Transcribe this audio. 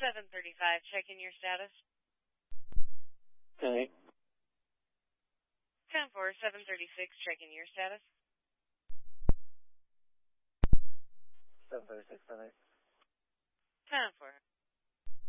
735, checking your status. Okay. 10-4, 736, checking your status. 736, 10-4. 10-4.